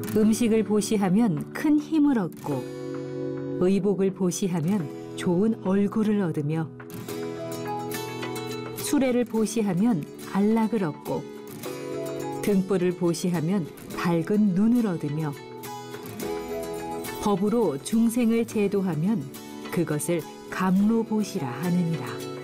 음식을 보시하면 큰 힘을 얻고 의복을 보시하면 좋은 얼굴을 얻으며 수레를 보시하면 안락을 얻고 등불을 보시하면 밝은 눈을 얻으며 법으로 중생을 제도하면 그것을 감로보시라 하느니라.